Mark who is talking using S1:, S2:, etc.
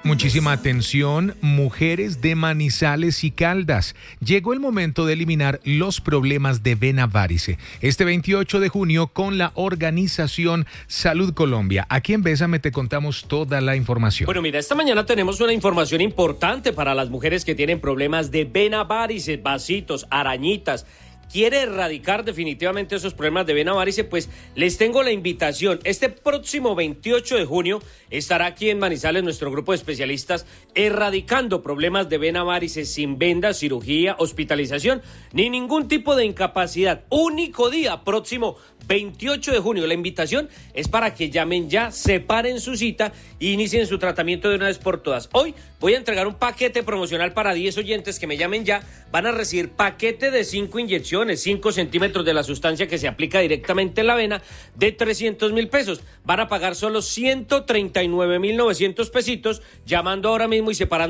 S1: Muchísima atención, mujeres de Manizales y Caldas. Llegó el momento de eliminar los problemas de vena varice. Este 28 de junio con la organización Salud Colombia. Aquí en Bésame te contamos toda la información.
S2: Bueno, mira, esta mañana tenemos una información importante para las mujeres que tienen problemas de vena varice, vasitos, arañitas. ¿Quiere erradicar definitivamente esos problemas de vena varice? Pues les tengo la invitación. Este próximo 28 de junio estará aquí en Manizales nuestro grupo de especialistas erradicando problemas de vena varice sin venda, cirugía, hospitalización, ni ningún tipo de incapacidad. Único día, próximo 28 de junio. La invitación es para que llamen ya, separen su cita e inicien su tratamiento de una vez por todas. Hoy voy a entregar un paquete promocional para 10 oyentes que me llamen ya. Van a recibir paquete de 5 inyecciones, 5 centímetros de la sustancia que se aplica directamente en la vena de 300.000 pesos. Van a pagar solo 139.900 pesitos llamando ahora mismo y separando